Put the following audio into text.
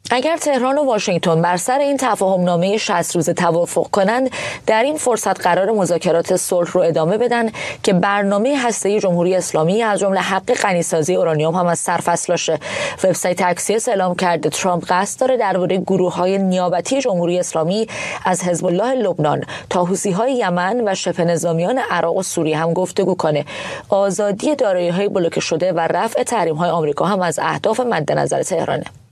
اگر تهران و واشنگتن بر سر این تفاهم‌نامه 60 روزه توافق کنند، در این فرصت قرار مذاکرات صلح رو ادامه بدن که برنامه هسته‌ای جمهوری اسلامی از جمله حق غنیسازی اورانیوم هم از سر فصل. وبسایت اکسیوس اعلام کرده ترامپ قصد داره درباره گروه‌های نیابتی جمهوری اسلامی از حزب الله لبنان تا حوثی‌های یمن و شبه نظامیان عراق و سوریه هم گفتگو کنه. آزادی دارایی‌های بلوکه شده و رفع تحریم‌های آمریکا هم از اهداف مد نظر تهرانه.